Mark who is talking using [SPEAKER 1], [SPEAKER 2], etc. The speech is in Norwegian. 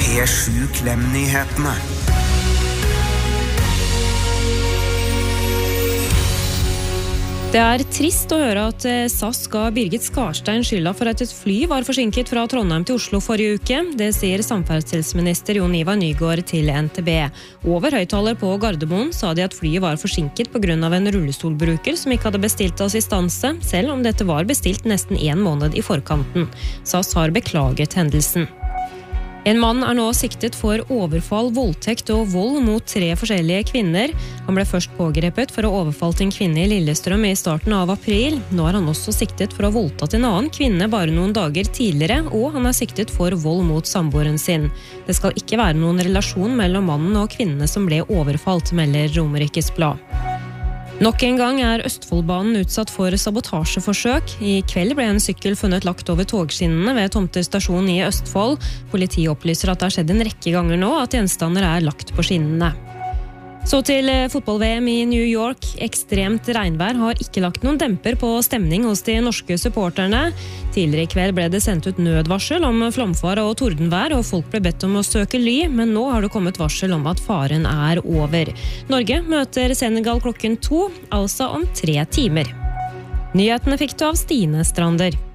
[SPEAKER 1] P7 Klem-nyhetene.
[SPEAKER 2] Det er trist å høre at SAS ga Birgit Skarstein skylda for at et fly var forsinket fra Trondheim til Oslo forrige uke. Det sier samferdselsminister Jon Ivar Nygård til NTB. Over høyttaler på Gardermoen sa de at flyet var forsinket på grunn av en rullestolbruker som ikke hadde bestilt assistanse, selv om dette var bestilt nesten 1 måned i forkanten. SAS har beklaget hendelsen. En mann er nå siktet for overfall, voldtekt og vold mot 3 forskjellige kvinner. Han ble først pågrepet for å ha overfalt en kvinne i Lillestrøm i starten av april. Nå er han også siktet for å ha voldtatt en annen kvinne bare noen dager tidligere, og han er siktet for vold mot samboeren sin. Det skal ikke være noen relasjon mellom mannen og kvinnene som ble overfalt, melder Romerikes Blad. Nok en gang er Østfoldbanen utsatt for sabotasjeforsøk. I kveld ble en sykkel funnet lagt over togskinnene ved Tomter stasjon i Østfold. Politiet opplyser at det har skjedd en rekke ganger nå at gjenstander er lagt på skinnene. Så til fotball-VM i New York. Ekstremt regnvær har ikke lagt noen demper på stemning hos de norske supporterne. Tidligere i kveld ble det sendt ut nødvarsel om flomfare og tordenvær, og folk ble bedt om å søke ly, men nå har det kommet varsel om at faren er over. Norge møter Senegal klokken 2, altså om 3 timer. Nyhetene fikk du av Stine Strander.